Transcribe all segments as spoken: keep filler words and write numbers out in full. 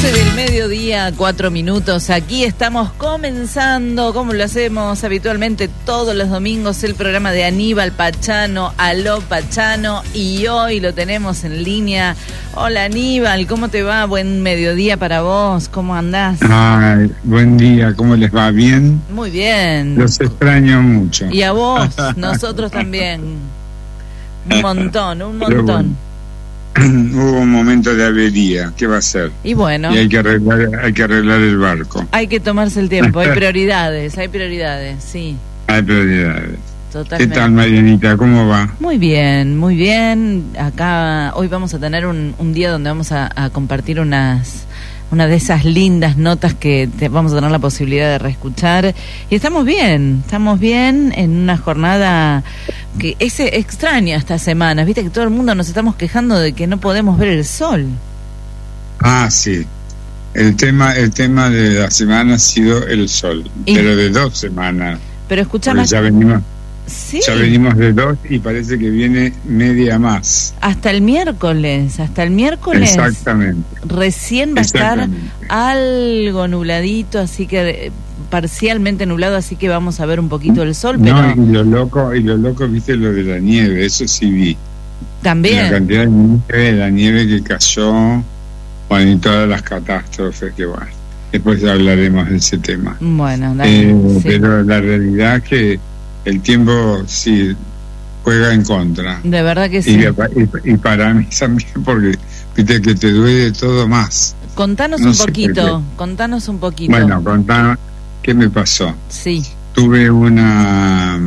doce del mediodía, cuatro minutos. Aquí estamos comenzando, como lo hacemos habitualmente todos los domingos, el programa de Aníbal Pachano, Aló Pachano, y hoy lo tenemos en línea. Hola Aníbal, ¿cómo te va? Buen mediodía para vos, ¿cómo andás? Ay, buen día, ¿cómo les va? ¿Bien? Muy bien. Los extraño mucho. Y a vos, nosotros también. Un montón, un montón. Hubo un momento de avería, ¿qué va a ser? Y bueno, y hay que arreglar, hay que arreglar el barco. Hay que tomarse el tiempo, hay prioridades, hay prioridades, sí. Hay prioridades. Totalmente. ¿Qué tal, Marianita? ¿Cómo va? Muy bien, muy bien. Acá hoy vamos a tener un, un día donde vamos a, a compartir unas una de esas lindas notas que te, vamos a tener la posibilidad de reescuchar. Y estamos bien, estamos bien en una jornada que es extraña estas semanas. Viste que todo el mundo nos estamos quejando de que no podemos ver el sol. Ah, sí. El tema, el tema de la semana ha sido el sol, y, pero de dos semanas. Pero escuchame, ya venimos, sí. ya venimos de dos y parece que viene media más. Hasta el miércoles, hasta el miércoles. Exactamente. Recién va a estar algo nubladito, así que parcialmente nublado, así que vamos a ver un poquito el sol. Pero no, y lo loco, y lo loco, viste lo de la nieve, eso sí vi. También. La cantidad de nieve, la nieve que cayó, bueno, y todas las catástrofes que van. Después hablaremos de ese tema. Bueno, dale, eh, sí. Pero la realidad es que el tiempo sí juega en contra. De verdad que sí. Y, y, y para mí también, porque viste que te duele todo más. Contanos no un poquito, contanos un poquito. Bueno, contanos qué me pasó. Sí. Tuve una...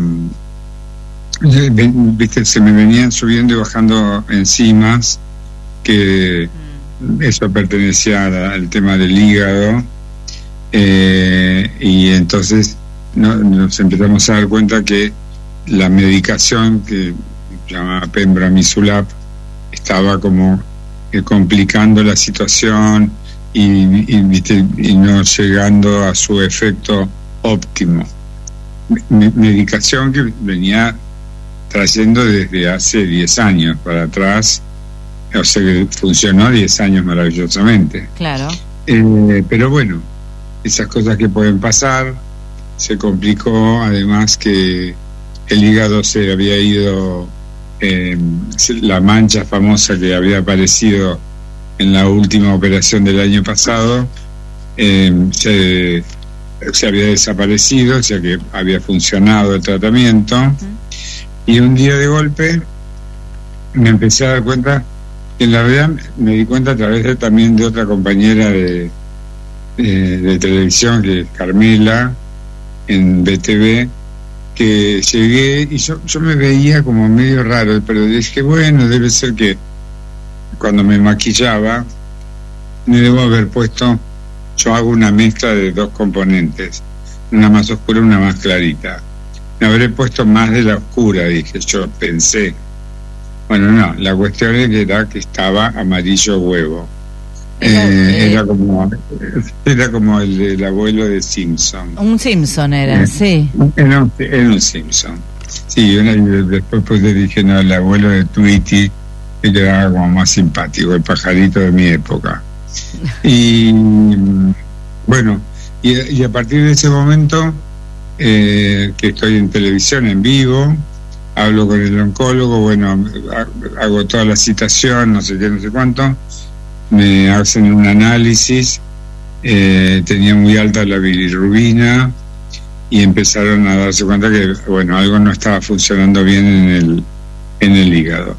Viste, se me venían subiendo y bajando enzimas, que mm. eso pertenecía a, al tema del hígado, eh, y entonces no, nos empezamos a dar cuenta que la medicación que se llama Pembrolizumab estaba como eh, complicando la situación y, y, ¿viste? y no llegando a su efecto óptimo. Me, medicación que venía trayendo desde hace diez años para atrás, o sea que funcionó diez años maravillosamente. Claro. Eh, pero bueno, esas cosas que pueden pasar. Se complicó, además que el hígado se había ido, eh, la mancha famosa que había aparecido en la última operación del año pasado, eh, se, se había desaparecido, o sea que había funcionado el tratamiento. Uh-huh. Y un día de golpe me empecé a dar cuenta, que en la realidad me di cuenta a través de, también de otra compañera de, de, de televisión, que es Carmela, en B T V, que llegué y yo, yo me veía como medio raro, pero dije, bueno, debe ser que cuando me maquillaba me debo haber puesto, yo hago una mezcla de dos componentes, una más oscura y una más clarita. Me habré puesto más de la oscura, dije, yo pensé. Bueno, no, la cuestión es que era que estaba amarillo huevo. Eh, era como era como el, el abuelo de Simpson. Un Simpson era, eh, sí. Era un, era un Simpson. Sí, una, después pues le dije, no, el abuelo de Tweety, que quedaba como más simpático, el pajarito de mi época. Y bueno, y, y a partir de ese momento, eh, que estoy en televisión en vivo, hablo con el oncólogo, bueno, hago toda la citación, no sé qué, no sé cuánto. Me hacen un análisis, eh, tenía muy alta la bilirrubina y empezaron a darse cuenta que, bueno, algo no estaba funcionando bien en el, en el hígado.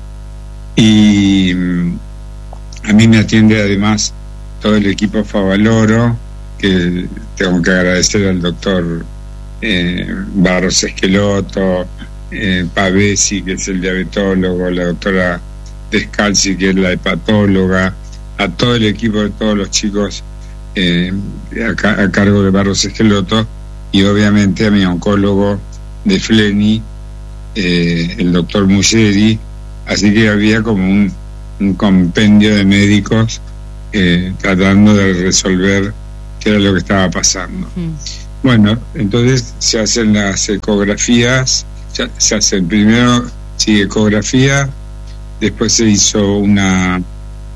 Y mm, a mí me atiende además todo el equipo Favaloro, que tengo que agradecer al doctor eh, Barros Esqueloto, eh, Pavesi, que es el diabetólogo, la doctora Descalzi, que es la hepatóloga, a todo el equipo de todos los chicos eh, a, a cargo de Barros Esqueloto, y obviamente a mi oncólogo de Fleni, eh, el doctor Muggeri. Así que había como un, un compendio de médicos eh, tratando de resolver qué era lo que estaba pasando. Mm. Bueno, entonces se hacen las ecografías, se, se hacen primero sí, ecografía, después se hizo una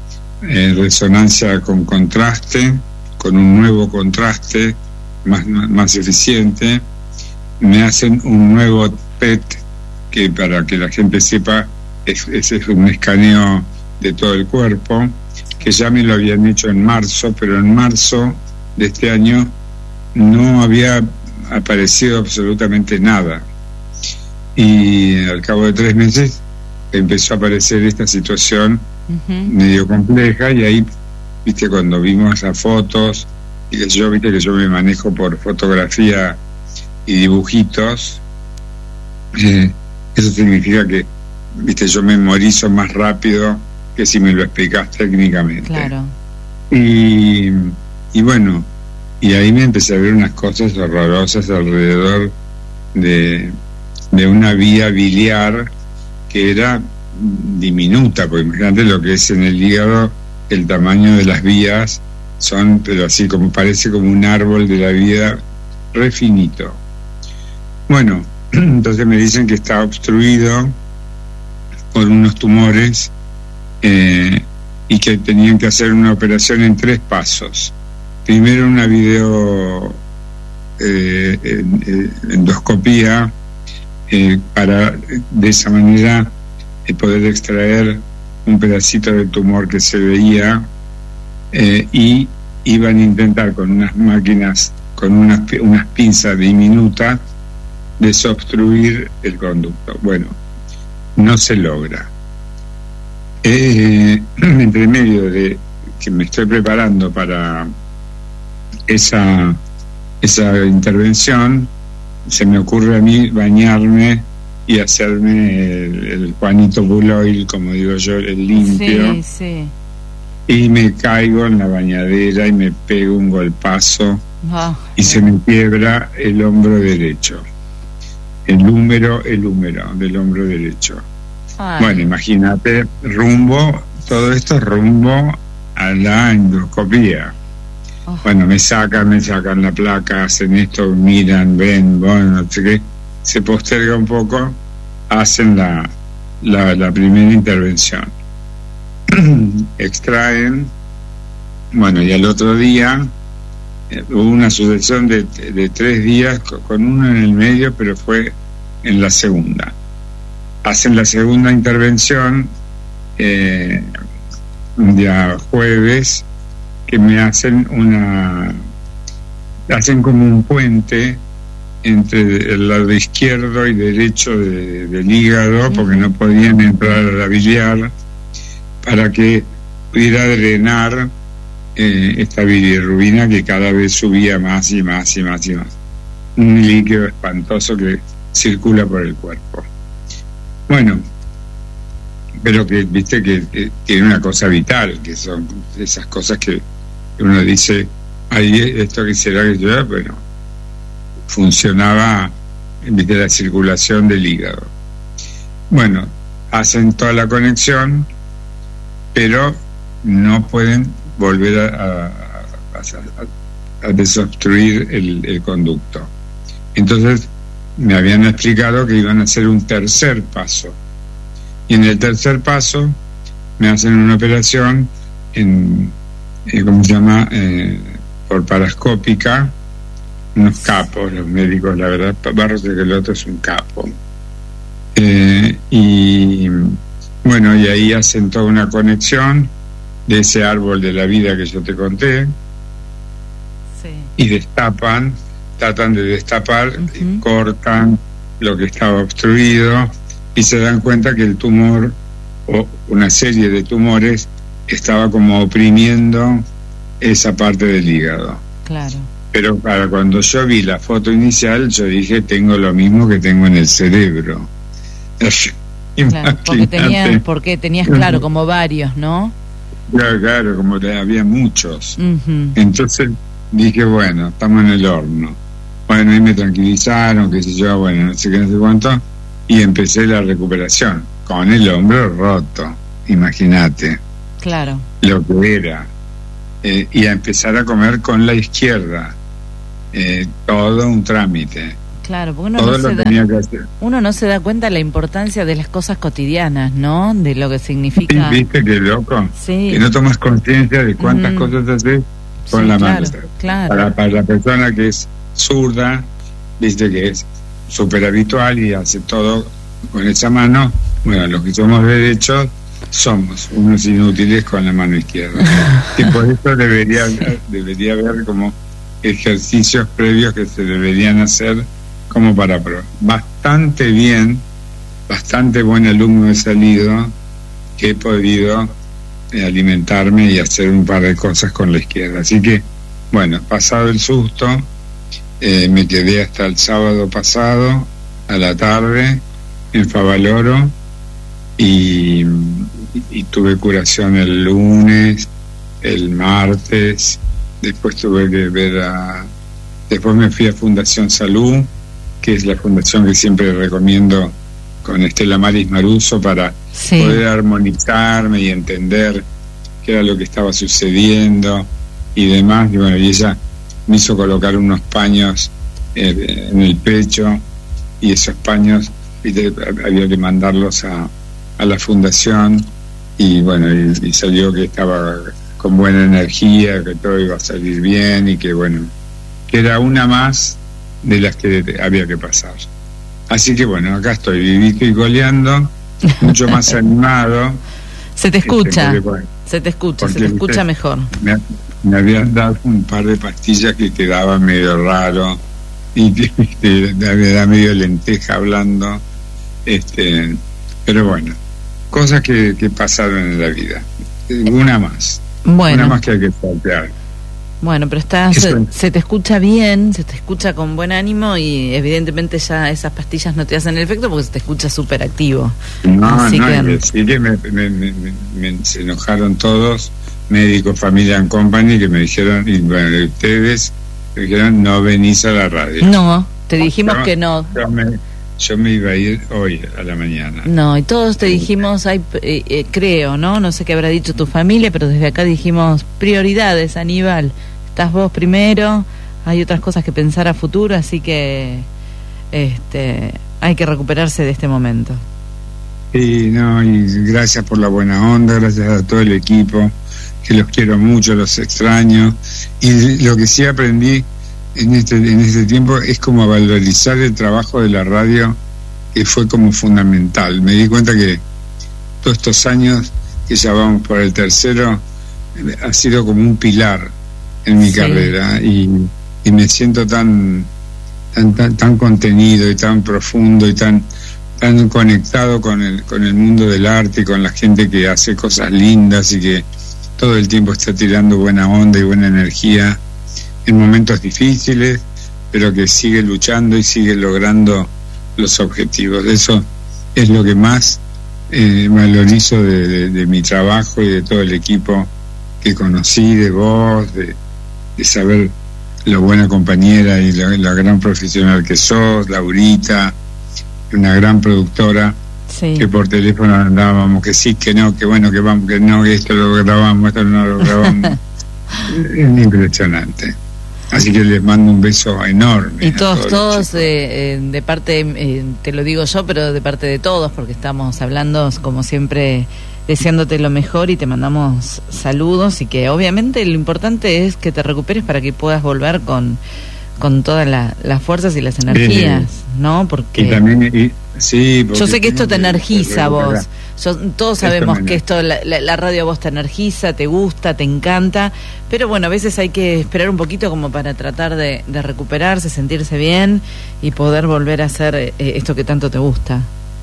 eh, resonancia con contraste, con un nuevo contraste más, más eficiente. Me hacen un nuevo P E T, que para que la gente sepa, es, es, es un escaneo de todo el cuerpo, que ya me lo habían hecho en marzo, pero en marzo de este año no había aparecido absolutamente nada. Y al cabo de tres meses empezó a aparecer esta situación uh-huh. medio compleja, y ahí, viste, cuando vimos las fotos, y que yo, viste que yo me manejo por fotografía y dibujitos, eh, eso significa que, viste, yo memorizo más rápido que si me lo explicás técnicamente. Claro. Y, y bueno, y ahí me empecé a ver unas cosas horrorosas alrededor de, de una vía biliar que era diminuta, porque imagínate lo que es en el hígado, el tamaño de las vías son, pero así como parece como un árbol de la vida re finito. Bueno, entonces me dicen que está obstruido por unos tumores, eh, y que tenían que hacer una operación en tres pasos. Primero una video eh, eh, endoscopía eh, para de esa manera eh, poder extraer un pedacito de tumor que se veía, eh, y iban a intentar con unas máquinas, con unas, unas pinzas diminutas, desobstruir el conducto. Bueno, no se logra. Eh, entre medio de que me estoy preparando para esa esa intervención, se me ocurre a mí bañarme y hacerme el, el Juanito Bull Oil, como digo yo, el limpio. Sí, sí. Y me caigo en la bañadera y me pego un golpazo oh, y se me quiebra el hombro derecho, el húmero, el húmero del hombro derecho. Ay. Bueno, imagínate, rumbo, todo esto rumbo a la endoscopía. Oh. Bueno, me sacan, me sacan la placa, hacen esto, miran, ven, bueno, no sé qué, se posterga un poco, hacen la, la, la primera intervención. Extraen, bueno, y al otro día eh, hubo una sucesión de, de tres días con, con uno en el medio, pero fue en la segunda. Hacen la segunda intervención eh, un día jueves, que me hacen una hacen como un puente entre el lado izquierdo y derecho de, del hígado, porque no podían entrar a la biliar, para que pudiera drenar eh, esta bilirrubina que cada vez subía más y más y más y más. Un líquido espantoso que circula por el cuerpo. Bueno, pero que viste que, que tiene una cosa vital, que son esas cosas que uno dice, ay, esto que será que yo, bueno, funcionaba, viste, la circulación del hígado. Bueno, hacen toda la conexión, pero no pueden volver a, a, a, a desobstruir el, el conducto. Entonces me habían explicado que iban a hacer un tercer paso, y en el tercer paso me hacen una operación en, eh, ¿cómo se llama? Eh, por parascópica, unos capos, los médicos, la verdad, Barros de que el otro es un capo. Eh, y bueno, y ahí hacen toda una conexión de ese árbol de la vida que yo te conté, sí. Y destapan, tratan de destapar, uh-huh. cortan lo que estaba obstruido y se dan cuenta que el tumor, o una serie de tumores, estaba como oprimiendo esa parte del hígado. Claro. Pero para cuando yo vi la foto inicial, yo dije, tengo lo mismo que tengo en el cerebro. Claro, porque tenías, porque tenías claro como varios, ¿no? Claro, claro, como había muchos. Uh-huh. Entonces dije, bueno, estamos en el horno. Bueno, ahí me tranquilizaron, qué sé yo, bueno, no sé qué, no sé cuánto, y empecé la recuperación con el hombro roto, imagínate. Claro. Lo que era. Eh, y a empezar a comer con la izquierda. Eh, todo un trámite. Claro, porque uno Todo no, lo se da, tenía que hacer. uno no se da cuenta de la importancia de las cosas cotidianas, ¿no? De lo que significa. Sí, ¿viste qué loco? Sí. Que no tomas conciencia de cuántas mm. cosas haces con sí, la claro, mano. Claro. Para, para la persona que es zurda, viste que es súper habitual y hace todo con esa mano. Bueno, los que somos derechos somos unos inútiles con la mano izquierda. Y por eso debería, debería haber como ejercicios previos que se deberían hacer como para probar. Bastante bien, bastante buen alumno he salido, que he podido eh, alimentarme y hacer un par de cosas con la izquierda. Así que, bueno, pasado el susto, eh, me quedé hasta el sábado pasado, a la tarde, en Favaloro, y, y tuve curación el lunes, el martes, después tuve que ver a... Después me fui a Fundación Salud, que es la fundación que siempre recomiendo con Estela Maris Maruso para sí. poder armonizarme y entender qué era lo que estaba sucediendo y demás. Y bueno, y ella me hizo colocar unos paños eh, en el pecho, y esos paños ¿viste? Había que mandarlos a, a la fundación, y bueno, y, y salió que estaba con buena energía, que todo iba a salir bien, y que bueno, que era una más de las que había que pasar. Así que bueno, acá estoy vivito y goleando, mucho más animado. Se te escucha, este, porque, bueno, se te escucha, se te escucha mejor. Me, me habían dado un par de pastillas que quedaban medio raro, y que este, me da medio lenteja hablando, este, pero bueno, cosas que, que pasaron en la vida. Una más, bueno. una más que hay que saltear. Bueno, pero está, se, se te escucha bien, se te escucha con buen ánimo, y evidentemente ya esas pastillas no te hacen el efecto porque se te escucha súper activo. No, Así no, que... sí que me, me, me, me, se enojaron todos, médicos, familia and company, que me dijeron, y bueno, ustedes me dijeron, no venís a la radio. No, te dijimos yo, que no. Yo me, yo me iba a ir hoy a la mañana. No, y todos te dijimos, hay, eh, eh, creo, ¿no? No sé qué habrá dicho tu familia, pero desde acá dijimos, prioridades, Aníbal. Estás vos primero, hay otras cosas que pensar a futuro, así que este hay que recuperarse de este momento. Sí, no, y gracias por la buena onda, gracias a todo el equipo, que los quiero mucho, los extraño, y lo que sí aprendí en este en este tiempo es como valorizar el trabajo de la radio, que fue como fundamental. Me di cuenta que todos estos años, que ya vamos por el tercero, ha sido como un pilar en mi sí. carrera, y, y me siento tan, tan tan tan contenido y tan profundo y tan tan conectado con el con el mundo del arte y con la gente que hace cosas lindas y que todo el tiempo está tirando buena onda y buena energía en momentos difíciles, pero que sigue luchando y sigue logrando los objetivos. Eso es lo que más eh, valorizo de, de, de mi trabajo y de todo el equipo que conocí, de vos, de de saber lo buena compañera y la, la gran profesional que sos, Laurita, una gran productora, sí. que por teléfono andábamos, que sí, que no, que bueno, que vamos, que no, que esto lo grabamos, esto no lo grabamos. Es impresionante. Así que les mando un beso enorme. Y todos, todos, todos eh, eh, de parte, eh, te lo digo yo, pero de parte de todos, porque estamos hablando, como siempre, deseándote lo mejor, y te mandamos saludos, y que obviamente lo importante es que te recuperes para que puedas volver con con todas la, las fuerzas y las energías, sí. ¿no? Porque y también, y, sí, yo sé que esto te energiza a vos. Yo, todos sabemos esto que esto la, la, la radio a vos te energiza, te gusta, te encanta, pero bueno, a veces hay que esperar un poquito como para tratar de, de recuperarse, sentirse bien y poder volver a hacer eh, esto que tanto te gusta.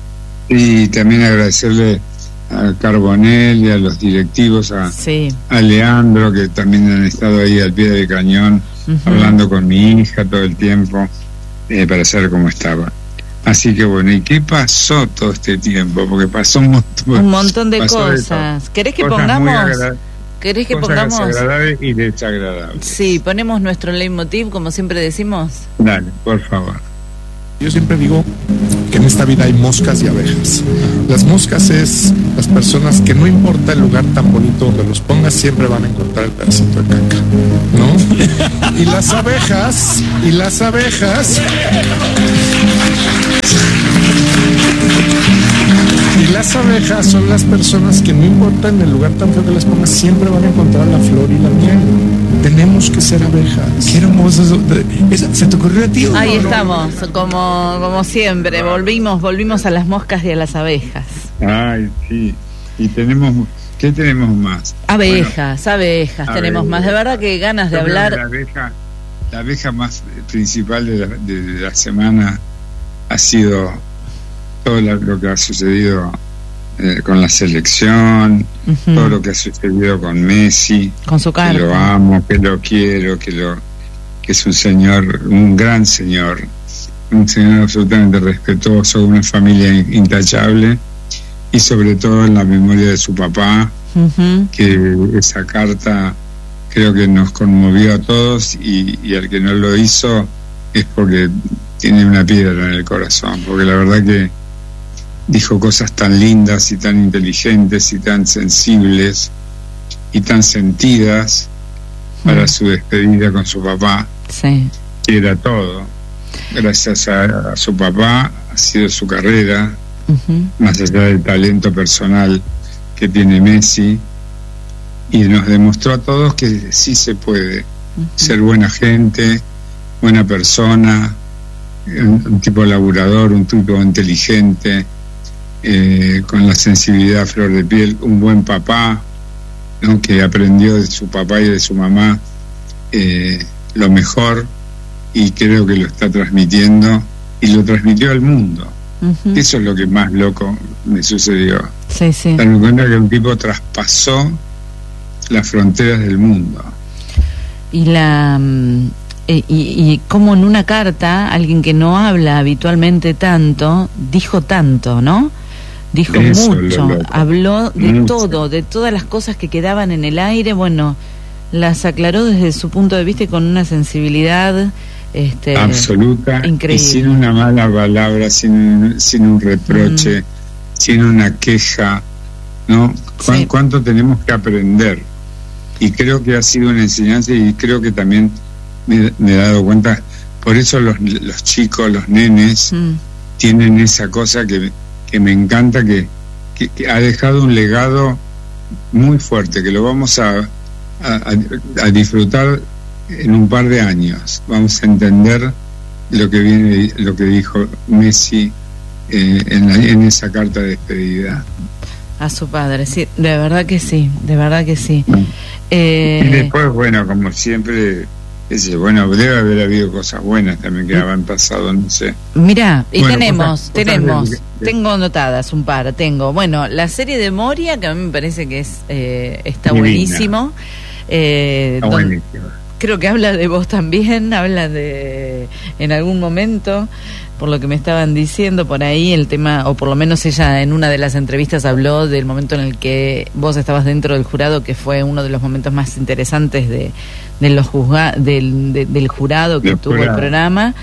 Y también agradecerle a Carbonell y a los directivos, a, sí. a Leandro, que también han estado ahí al pie del cañón, uh-huh. hablando con mi hija todo el tiempo, eh, para saber cómo estaba. Así que bueno, ¿y qué pasó todo este tiempo? Porque pasó un montón, un montón de cosas. ¿Querés que cosas pongamos? ¿Querés que cosas pongamos? agradables y desagradables. Sí, ponemos nuestro leitmotiv, como siempre decimos. Dale, por favor. Yo siempre digo que en esta vida hay moscas y abejas. Las moscas es las personas que no importa el lugar tan bonito donde los pongas, siempre van a encontrar el pedacito de caca, ¿no? y las abejas, y las abejas, y las abejas son las personas que no importa en el lugar tan feo que las pongas, siempre van a encontrar la flor y la miel. Tenemos que ser abejas. Qué hermoso. ¿Se te ocurrió a ti? Ahí no, estamos, no. como como siempre, volvimos, volvimos a las moscas y a las abejas. Ay, sí. Y tenemos, ¿qué tenemos más? Abejas, bueno, abejas, abejas, tenemos más. De verdad que ganas de hablar. La abeja, la abeja más principal de la, de, de la semana ha sido todo lo que ha sucedido eh, con la selección, uh-huh. todo lo que ha sucedido con Messi, con su carta. Que lo amo, que lo quiero, que lo que es un señor, un gran señor, un señor absolutamente respetuoso, una familia intachable, y sobre todo en la memoria de su papá, uh-huh. que esa carta creo que nos conmovió a todos, y, y al que no lo hizo es porque tiene una piedra en el corazón, porque la verdad que dijo cosas tan lindas y tan inteligentes y tan sensibles y tan sentidas mm. para su despedida con su papá, sí. que era todo. Gracias a, a su papá ha sido su carrera, uh-huh. más allá del talento personal que tiene Messi, y nos demostró a todos que sí se puede uh-huh. ser buena gente, buena persona, un, un tipo laburador, un tipo inteligente, Eh, con la sensibilidad a flor de piel, un buen papá, ¿no? Que aprendió de su papá y de su mamá eh, lo mejor, y creo que lo está transmitiendo y lo transmitió al mundo. Uh-huh. Eso es lo que más loco me sucedió. Sí, sí. Darme cuenta que un tipo traspasó las fronteras del mundo. Y la y, y, y como en una carta alguien que no habla habitualmente tanto dijo tanto, ¿no? Dijo Eso, mucho, lo, lo, habló de mucho. todo, de todas las cosas que quedaban en el aire, bueno, las aclaró desde su punto de vista y con una sensibilidad este, absoluta, increíble. Y sin una mala palabra, sin, sin un reproche, mm. sin una queja, ¿no? ¿Cu- sí. ¿Cuánto tenemos que aprender? Y creo que ha sido una enseñanza, y creo que también me, me he dado cuenta, por eso los, los chicos, los nenes, mm. tienen esa cosa que que me encanta, que, que, que ha dejado un legado muy fuerte, que lo vamos a, a, a disfrutar en un par de años. Vamos a entender lo que viene, lo que dijo Messi eh, en, la, en esa carta de despedida. A su padre, sí, de verdad que sí, de verdad que sí. Mm. Eh... Y después, bueno, como siempre, ese, bueno, debe haber habido cosas buenas también que han pasado, no sé. Mirá, y bueno, tenemos, cosas, cosas tenemos, de, de... tengo anotadas un par, tengo, bueno, la serie de Moria, que a mí me parece que es eh, está Divina. buenísimo. Eh, está don, buenísimo. Creo que habla de vos también, habla de, en algún momento, por lo que me estaban diciendo por ahí, el tema, o por lo menos ella en una de las entrevistas habló del momento en el que vos estabas dentro del jurado, que fue uno de los momentos más interesantes de, de los juzga, del, de, del jurado que tuvo jurado. el programa.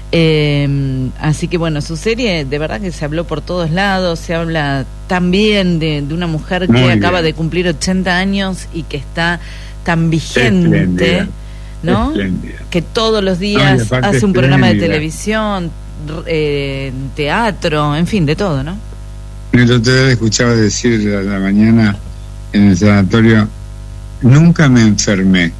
Eh, así que bueno, su serie de verdad que se habló por todos lados, se habla también de, de una mujer que Muy acaba bien. de cumplir ochenta años y que está tan vigente, Espléndida. ¿no? Espléndida. Que todos los días no, hace un programa de televisión, eh, teatro, en fin, de todo, ¿no? El otro día escuchaba decir a la mañana en el sanatorio, nunca me enfermé.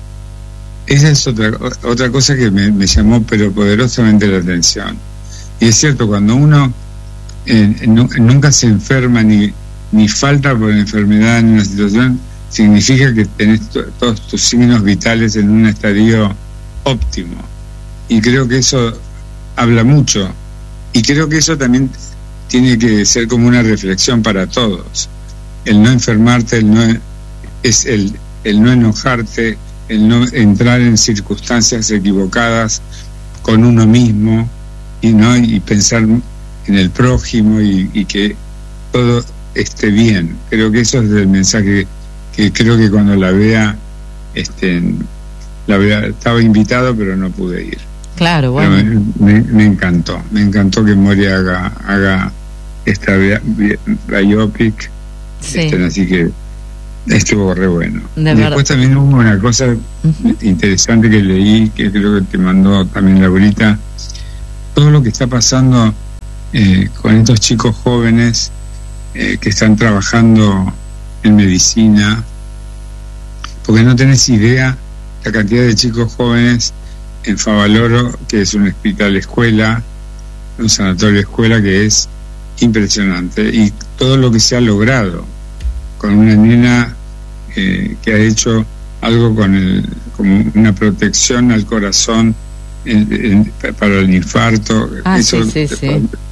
Esa es otra otra cosa que me, me llamó pero poderosamente la atención. Y es cierto, cuando uno eh, no, nunca se enferma ni, ni falta por enfermedad en una situación, significa que tenés to, todos tus signos vitales en un estadio óptimo. Y creo que eso habla mucho. Y creo que eso también tiene que ser como una reflexión para todos. El no enfermarte, el no es el, el no enojarte, el no entrar en circunstancias equivocadas con uno mismo, y no y pensar en el prójimo, y, y que todo esté bien. Creo que eso es el mensaje que creo que cuando la vea, este, la vea, estaba invitado pero no pude ir. Claro, bueno. Me, me, me encantó, me encantó que Moria haga, haga esta biopic, sí. este, así que estuvo re bueno. De Después verdad. también hubo una cosa Uh-huh. interesante que leí, que creo que te mandó también Laurita, todo lo que está pasando eh, con estos chicos jóvenes eh, que están trabajando en medicina, porque no tenés idea la cantidad de chicos jóvenes en Favaloro, que es un hospital escuela, un sanatorio escuela, que es impresionante, y todo lo que se ha logrado con una nena eh, que ha hecho algo con el, como una protección al corazón en, en, para el infarto. Ah, Eso, sí, sí, sí.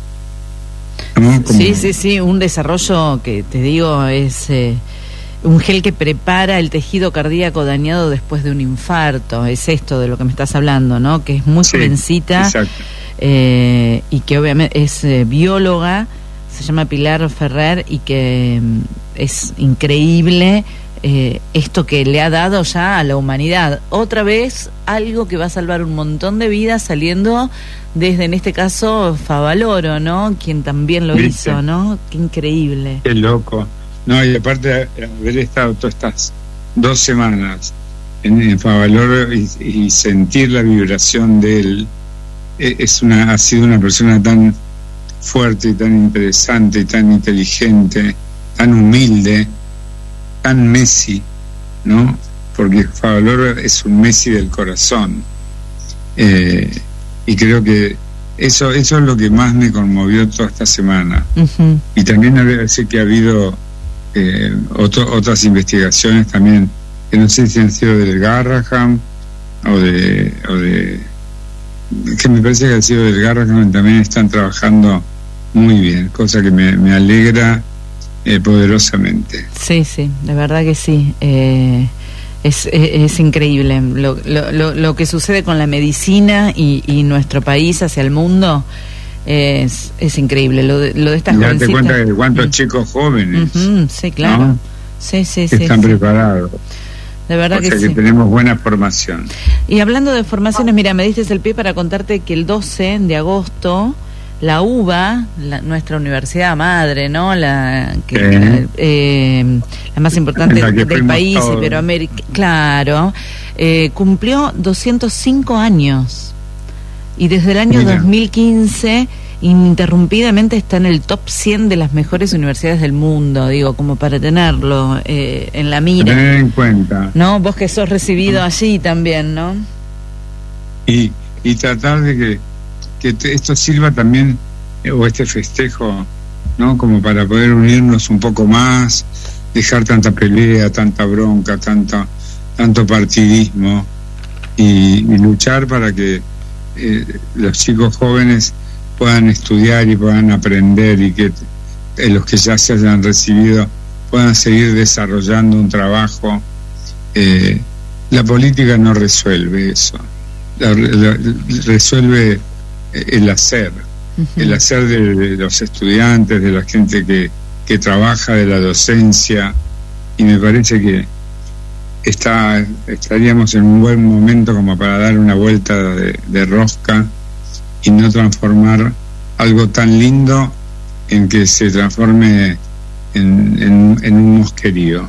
¿no? Como, Sí, sí, sí, un desarrollo que te digo es eh, un gel que prepara el tejido cardíaco dañado después de un infarto. Es esto de lo que me estás hablando, ¿no? Que es muy sí, jovencita eh, y que obviamente es eh, bióloga, se llama Pilar Ferrer, y que mm, es increíble eh, esto que le ha dado ya a la humanidad. Otra vez algo que va a salvar un montón de vidas saliendo desde, en este caso, Favaloro, ¿no? Quien también lo ¿viste? hizo, ¿no? Qué increíble. Qué loco. No, y aparte de haber estado todas estas dos semanas en, en Favaloro y, y sentir la vibración de él, es una, ha sido una persona tan fuerte y tan interesante y tan inteligente, tan humilde, tan Messi, ¿no? Porque Favaloro es un Messi del corazón. Eh, y creo que eso eso es lo que más me conmovió toda esta semana. Uh-huh. Y también sé que ha habido eh, otro, otras investigaciones también, que no sé si han sido del Garraham o de, o de que me parece que ha sido del Garraham, también están trabajando muy bien, cosa que me, me alegra eh, poderosamente. Sí, sí, de verdad que sí. Eh, es, es, es increíble lo, lo, lo, lo que sucede con la medicina y, y nuestro país hacia el mundo. Es, es increíble lo de, lo de estas jovencitas. Date cuenta de cuántos mm. chicos jóvenes. Uh-huh, sí, claro. ¿no? Sí, sí, que sí. están sí. preparados. De verdad o que sea sí. que tenemos buena formación. Y hablando de formaciones, mira, me diste el pie para contarte que el doce de agosto la U B A, la, nuestra universidad madre, ¿no? La que sí. la, eh, la más importante la del país, todos. Iberoamérica, claro, eh, cumplió doscientos cinco años y desde el año Mira. dos mil quince ininterrumpidamente está en el top cien de las mejores universidades del mundo, digo, como para tenerlo eh, en la mira. Tener en cuenta. ¿No? Vos que sos recibido allí también, ¿no? Y, y tratar de que que esto sirva también, o este festejo, ¿no? Como para poder unirnos un poco más, dejar tanta pelea, tanta bronca, tanta, tanto partidismo, y, y luchar para que eh, los chicos jóvenes puedan estudiar y puedan aprender, y que eh, los que ya se hayan recibido puedan seguir desarrollando un trabajo. Eh, la política no resuelve eso, la, la, resuelve el hacer, uh-huh. el hacer de, de los estudiantes, de la gente que, que trabaja, de la docencia, y me parece que está estaríamos en un buen momento como para dar una vuelta de, de rosca y no transformar algo tan lindo en que se transforme en, en, en un mosquerío.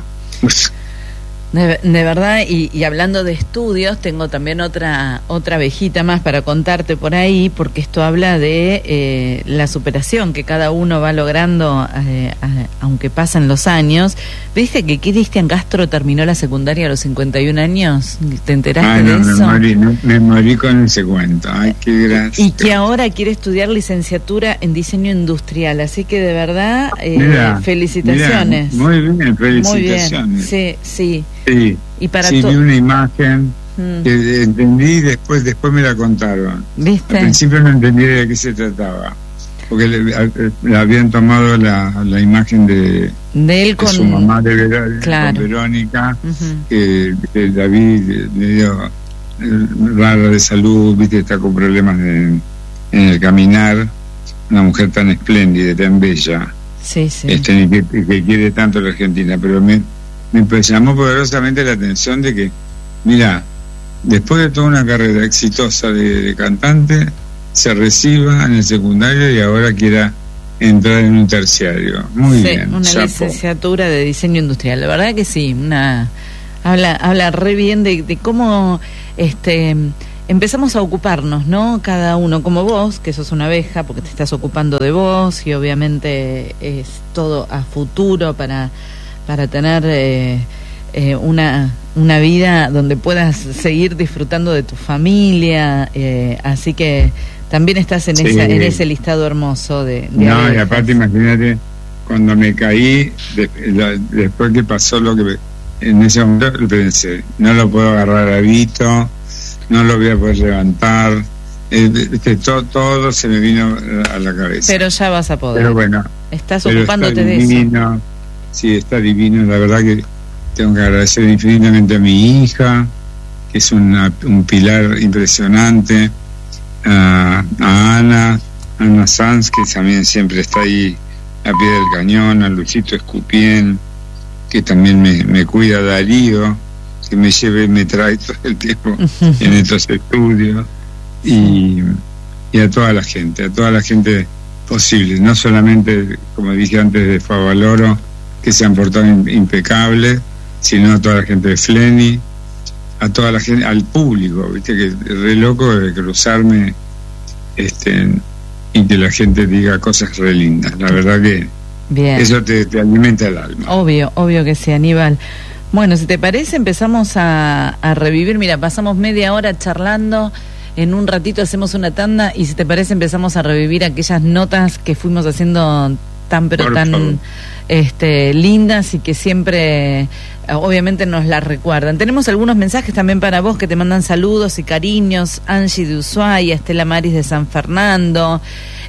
De, de verdad, y, y hablando de estudios, tengo también otra otra abejita más para contarte por ahí, porque esto habla de eh, la superación que cada uno va logrando, eh, a, aunque pasan los años. ¿Viste que Cristian Castro terminó la secundaria a los cincuenta y un años? ¿Te enteraste Ay, no, de eso? Me morí, no, me morí con ese cuento. Ay, qué gracia. Y que ahora quiere estudiar licenciatura en diseño industrial, así que de verdad, eh, mirá, felicitaciones. Mirá, muy bien, felicitaciones. Muy bien, sí, sí. Sí, y para sí, to- vi una imagen mm. que entendí y después, después me la contaron. ¿Viste? Al principio no entendí de qué se trataba, porque le, a, le habían tomado la, la imagen de, de él con de su mamá, de, Ver- claro. con Verónica, uh-huh. que, que David medio rara de salud, viste, está con problemas de, en el caminar, una mujer tan espléndida, tan bella, sí, sí. Este, que, que quiere tanto a la Argentina, pero me me llamó poderosamente la atención de que, mira, después de toda una carrera exitosa de, de cantante, se reciba en el secundario y ahora quiera entrar en un terciario. Muy sí, bien. Una chapo. licenciatura de diseño industrial. La verdad que sí, una habla habla re bien de, de cómo este empezamos a ocuparnos, ¿no? Cada uno, como vos, que sos una abeja, porque te estás ocupando de vos, y obviamente es todo a futuro para, para tener eh, eh, una, una vida donde puedas seguir disfrutando de tu familia, eh, así que también estás en, sí. esa, en ese listado hermoso de, de No, abejas. y aparte imagínate, cuando me caí, de, la, después que pasó lo que... En ese momento pensé, no lo puedo agarrar a Vito, no lo voy a poder levantar, eh, que to, todo se me vino a la cabeza. Pero ya vas a poder. Pero bueno, estás pero ocupándote está de divino, eso. Sí, está divino. La verdad que tengo que agradecer infinitamente a mi hija, que es una, un pilar impresionante, a, a Ana, Ana Sanz, que también siempre está ahí a pie del cañón, a Luchito Escupien, que también me, me cuida, Darío, que me lleve y me trae todo el tiempo en estos estudios, y, y a toda la gente, a toda la gente posible, no solamente, como dije antes, de Favaloro, que se han portado impecables, sino a toda la gente de Fleni, a toda la gente, al público, viste que re loco de cruzarme este y que la gente diga cosas re lindas. La verdad que bien. Eso te, te alimenta el alma. Obvio, obvio que sí, Aníbal. Bueno, si te parece, empezamos a, a revivir. Mira, pasamos media hora charlando, en un ratito hacemos una tanda, y si te parece empezamos a revivir aquellas notas que fuimos haciendo tan pero Por tan favor. este lindas, y que siempre obviamente nos las recuerdan. Tenemos algunos mensajes también para vos que te mandan saludos y cariños. Angie de Ushuaia, Estela Maris de San Fernando,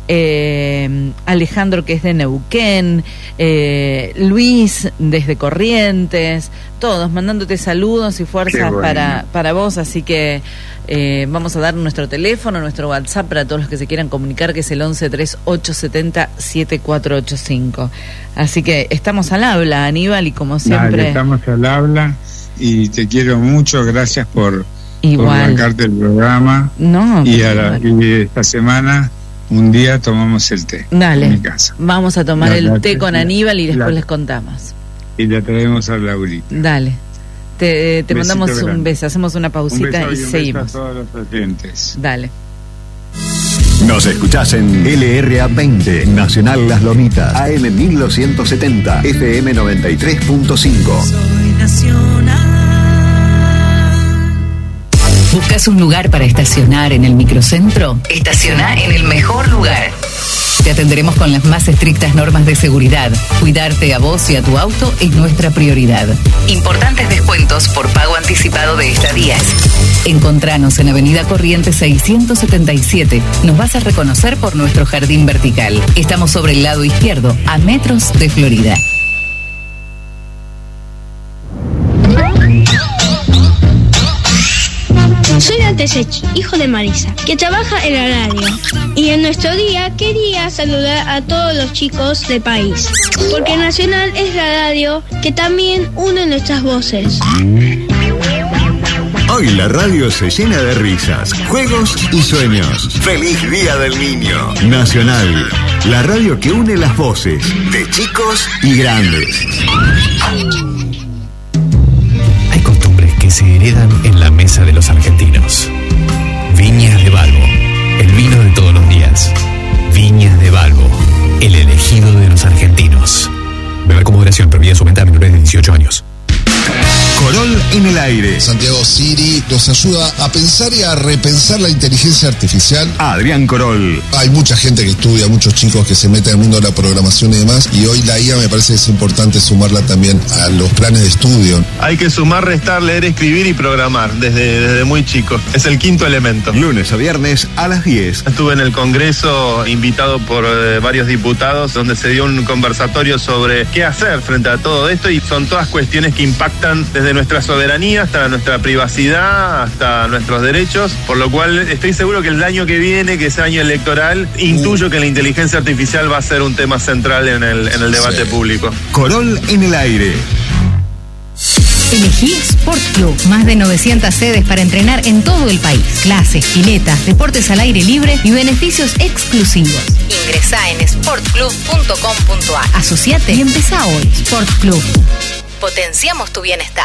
eh, Alejandro, que es de Neuquén, eh, Luis desde Corrientes, todos mandándote saludos y fuerzas bueno. para, para vos, así que eh, vamos a dar nuestro teléfono, nuestro WhatsApp para todos los que se quieran comunicar, que es el once treinta y ocho setenta setenta y cuatro ochenta y cinco. Así que estamos al habla, Aníbal, y como siempre... Dale, estamos al habla, y te quiero mucho, gracias por, Igual. por bancarte el programa. No, y, a la, igual. y esta semana, un día tomamos el té Dale, en mi casa. vamos a tomar La- el la- té con la- Aníbal y después la- les contamos. Y le traemos a Laurita. Dale, te, te Besito mandamos un grande. beso, hacemos una Un pausita beso y y un beso a seguimos. todos los oyentes. Dale. Nos escuchás en L R A veinte, Nacional Las Lomitas, A M mil doscientos setenta, F M noventa y tres punto cinco. Soy nacional. ¿Buscas un lugar para estacionar en el microcentro? Estaciona en el mejor lugar. Te atenderemos con las más estrictas normas de seguridad. Cuidarte a vos y a tu auto es nuestra prioridad. Importantes descuentos por pago anticipado de estadías. Encontranos en Avenida Corrientes seiscientos setenta y siete. Nos vas a reconocer por nuestro jardín vertical. Estamos sobre el lado izquierdo, a metros de Florida. Soy Dante Sech, hijo de Marisa, que trabaja en la radio. Y en nuestro día quería saludar a todos los chicos del país, porque Nacional es la radio que también une nuestras voces. Hoy la radio se llena de risas, juegos y sueños. ¡Feliz Día del Niño! Nacional, la radio que une las voces de chicos y grandes. Hay costumbres que se heredan en la mesa de los argentinos. Viñas de Balbo, el vino de todos los días. Viñas de Balbo, el elegido de los argentinos. Beber con moderación, prohibida su venta a menores de dieciocho años. Corol en el aire. Santiago Siri nos ayuda a pensar y a repensar la inteligencia artificial. Adrián Corol. Hay mucha gente que estudia, muchos chicos que se meten en el mundo de la programación y demás, y hoy la I A me parece que es importante sumarla también a los planes de estudio. Hay que sumar, restar, leer, escribir y programar desde, desde muy chico. Es el quinto elemento. Lunes a viernes a las diez. Estuve en el Congreso invitado por eh, varios diputados, donde se dio un conversatorio sobre qué hacer frente a todo esto, y son todas cuestiones que impactan desde nuestra soberanía hasta nuestra privacidad, hasta nuestros derechos, por lo cual estoy seguro que el año que viene, que es año electoral, intuyo que la inteligencia artificial va a ser un tema central en el, en el debate Sí. público. Corol en el aire. Elegí Sport Club. Más de novecientas sedes para entrenar en todo el país. Clases, piletas, deportes al aire libre y beneficios exclusivos. Ingresá en sport club punto com punto a r. Asociate y empezá hoy. Sport Club. Potenciamos tu bienestar.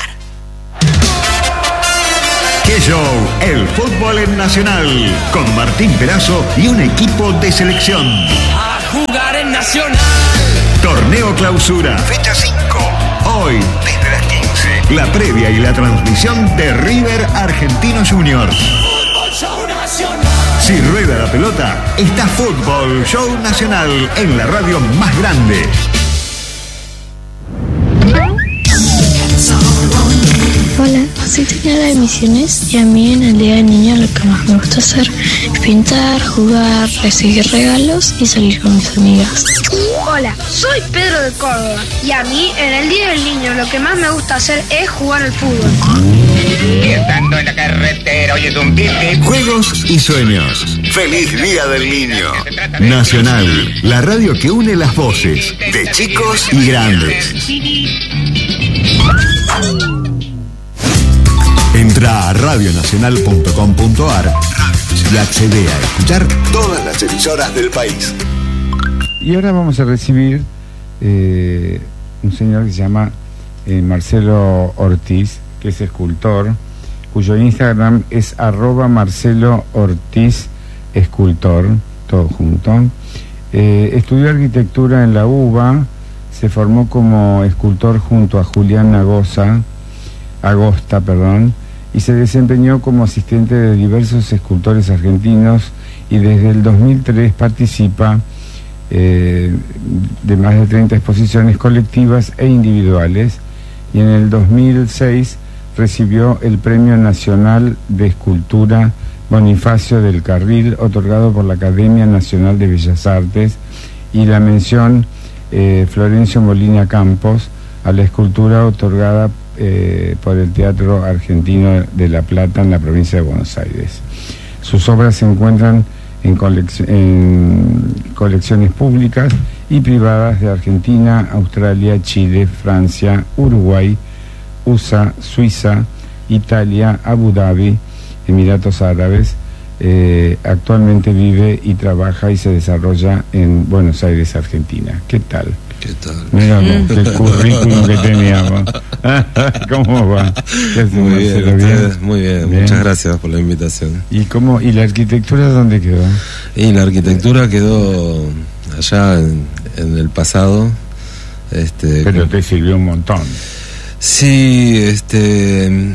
¡Qué show! El fútbol en Nacional. Con Martín Perazo y un equipo de selección. A jugar en Nacional. Torneo Clausura. Fecha cinco. Hoy, desde las quince. La previa y la transmisión de River Argentino Juniors. Fútbol Show Nacional. Si rueda la pelota, está Fútbol Show Nacional en la radio más grande. Hola, soy señora de Misiones y a mí en el Día del Niño lo que más me gusta hacer es pintar, jugar, recibir regalos y salir con mis amigas. Hola, soy Pedro de Córdoba y a mí en el Día del Niño lo que más me gusta hacer es jugar al fútbol. Y estando en la carretera oyes un pipi. Juegos y sueños. Feliz Día del Niño. Nacional, la radio que une las voces de chicos y grandes. Entra a radio nacional punto com punto a r y accede a escuchar todas las emisoras del país. Y ahora vamos a recibir eh, un señor que se llama eh, Marcelo Ortiz, que es escultor, cuyo Instagram es arroba Marcelo Ortiz Escultor, todo junto. Eh, estudió arquitectura en la U B A, se formó como escultor junto a Julián Agosta, Agosta, perdón, y se desempeñó como asistente de diversos escultores argentinos y desde el dos mil tres participa eh, de más de treinta exposiciones colectivas e individuales, y en el dos mil seis recibió el Premio Nacional de Escultura Bonifacio del Carril, otorgado por la Academia Nacional de Bellas Artes, y la mención eh, Florencio Molina Campos a la escultura otorgada Eh, por el Teatro Argentino de La Plata en la provincia de Buenos Aires. Sus obras se encuentran en, colec- en colecciones públicas y privadas de Argentina, Australia, Chile, Francia, Uruguay, U S A, Suiza, Italia, Abu Dhabi, Emiratos Árabes. Eh, actualmente vive y trabaja y se desarrolla en Buenos Aires, Argentina. ¿Qué tal? ¿Qué tal? Mira vos, el currículum que teníamos. ¿Cómo va? ¿Qué hace, muy bien, Marcelo? ustedes, muy bien, bien, muchas gracias por la invitación. ¿Y cómo y la arquitectura dónde quedó? Y la arquitectura quedó allá en, en el pasado. Este, Pero con... te sirvió un montón. Sí, este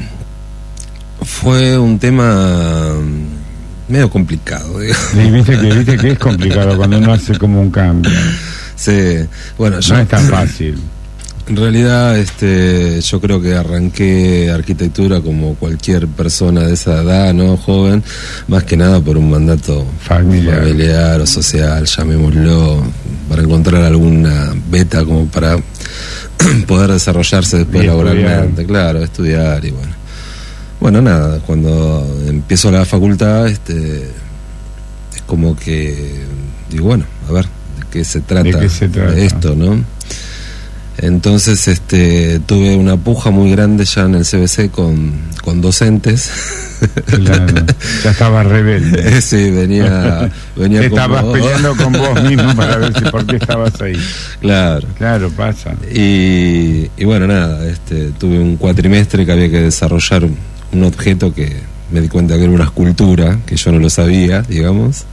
fue un tema medio complicado, digo. Y viste que, viste que es complicado cuando uno hace como un cambio. Sí, bueno, yo, no es tan fácil. En realidad, este, yo creo que arranqué arquitectura como cualquier persona de esa edad, ¿no? Joven, más que nada por un mandato familiar, familiar o social, llamémoslo, para encontrar alguna beta como para poder desarrollarse después laboralmente, claro, estudiar y bueno. Bueno, nada, cuando empiezo la facultad, este, es como que digo, bueno, a ver, ¿qué se trata, ¿De qué se trata? De esto, no? Entonces este tuve una puja muy grande ya en el C B C con, con docentes. Claro, ya estaba rebelde. Sí, venía, venía estabas como... peleando con vos mismo para ver si por qué estabas ahí. Claro. Claro, pasa. Y, y bueno, nada, este tuve un cuatrimestre que había que desarrollar un objeto que me di cuenta que era una escultura, que yo no lo sabía, digamos.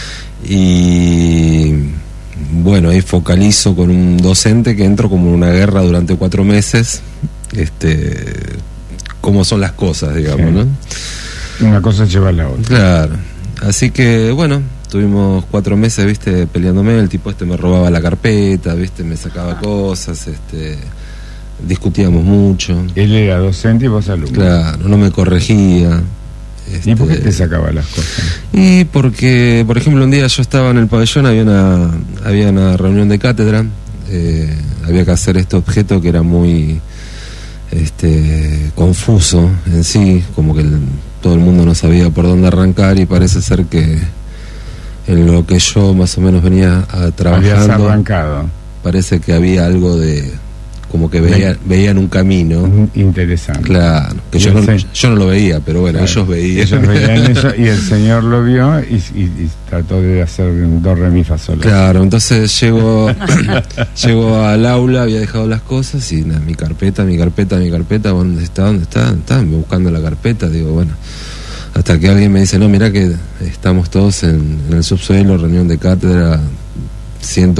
Y bueno, ahí focalizo con un docente que entro como en una guerra durante cuatro meses, este, cómo son las cosas, digamos, sí. ¿No? Una cosa lleva a la otra. Claro, así que bueno, tuvimos cuatro meses, viste, peleándome, el tipo este me robaba la carpeta, viste, me sacaba cosas, este, discutíamos mucho. Él era docente y vos alumno. Claro, no me corregía. Este, ¿Y por qué te sacaba las cosas? Y porque, por ejemplo, un día yo estaba en el pabellón, había una, había una reunión de cátedra, eh, había que hacer este objeto que era muy este, confuso en sí, como que el, todo el mundo no sabía por dónde arrancar, y parece ser que en lo que yo más o menos venía a trabajando, habías arrancado. Parece que había algo de como que veían, veían un camino interesante. Claro, que yo no, yo no lo veía, pero bueno, claro, ellos veían. Ellos veían eso y el señor lo vio y, y, y trató de hacer un do, re, mi, fa, sol. Claro, entonces llego, llego al aula, había dejado las cosas y nada, mi carpeta, mi carpeta, mi carpeta, ¿dónde está? ¿Dónde está? Estaban buscando la carpeta, digo, bueno. Hasta que alguien me dice, no, mirá que estamos todos en, en el subsuelo, reunión de cátedra, ciento